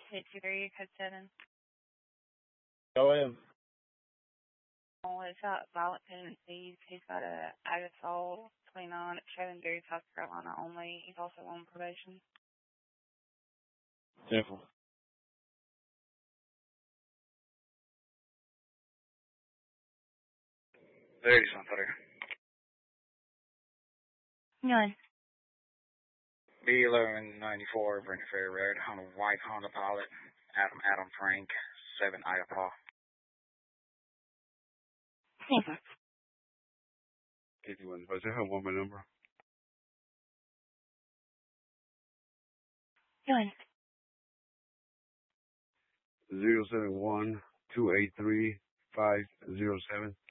823, code 7. Go in. Oh, it's got violent tendencies. He's got a Agasol 29 at Sherman, South Carolina only. He's also on probation. Simple. Very something. None. B1194, Brent Fair Road, on a white Honda Pilot, Adam Frank, 7 Idaho. Simple. 51. Does it have one my number? None. 071-283-507.